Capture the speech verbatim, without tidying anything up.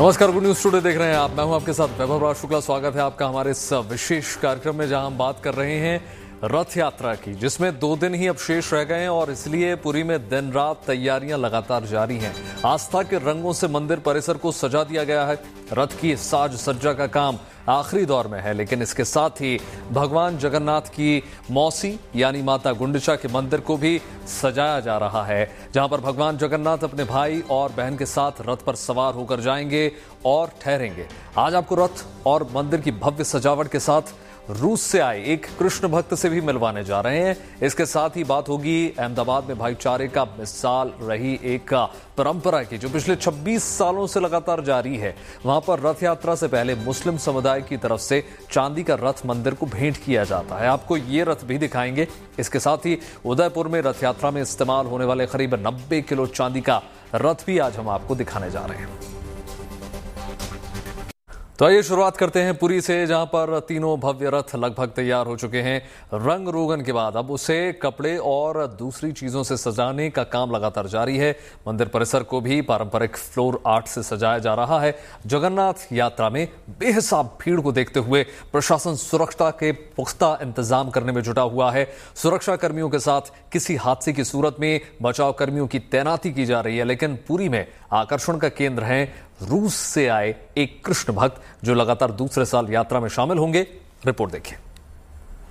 नमस्कार, good news today देख रहे हैं आप। मैं हूं आपके साथ वैभव राज शुक्ला। स्वागत है आपका हमारे इस विशेष कार्यक्रम में, जहां हम बात कर रहे हैं रथ यात्रा की, जिसमें दो दिन ही अब शेष रह गए हैं और इसलिए पुरी में दिन रात तैयारियां लगातार जारी हैं। आस्था के रंगों से मंदिर परिसर को सजा दिया गया है। रथ की साज सज्जा का काम आखिरी दौर में है, लेकिन इसके साथ ही भगवान जगन्नाथ की मौसी यानी माता गुंडिचा के मंदिर को भी सजाया जा रहा है, जहां पर भगवान जगन्नाथ अपने भाई और बहन के साथ रथ पर सवार होकर जाएंगे और ठहरेंगे। आज आपको रथ और मंदिर की भव्य सजावट के साथ रूस से आए एक कृष्ण भक्त से भी मिलवाने जा रहे हैं। इसके साथ ही बात होगी अहमदाबाद में भाईचारे का मिसाल रही एक परंपरा की, जो पिछले छब्बीस सालों से लगातार जारी है। वहां पर रथ यात्रा से पहले मुस्लिम समुदाय की तरफ से चांदी का रथ मंदिर को भेंट किया जाता है। आपको ये रथ भी दिखाएंगे। इसके साथ ही उदयपुर में रथ यात्रा में इस्तेमाल होने वाले करीब नब्बे किलो चांदी का रथ भी आज हम आपको दिखाने जा रहे हैं। तो आइए शुरुआत करते हैं पुरी से, जहां पर तीनों भव्य रथ लगभग तैयार हो चुके हैं। रंग रोगन के बाद अब उसे कपड़े और दूसरी चीजों से सजाने का काम लगातार जारी है। मंदिर परिसर को भी पारंपरिक फ्लोर आर्ट से सजाया जा रहा है। जगन्नाथ यात्रा में बेहिसाब भीड़ को देखते हुए प्रशासन सुरक्षा के पुख्ता इंतजाम करने में जुटा हुआ है। सुरक्षा कर्मियों के साथ किसी हादसे की सूरत में बचाव कर्मियों की तैनाती की जा रही है। लेकिन पुरी में आकर्षण का केंद्र है रूस से आए एक कृष्ण भक्त, जो लगातार दूसरे साल यात्रा में शामिल होंगे। रिपोर्ट देखिए।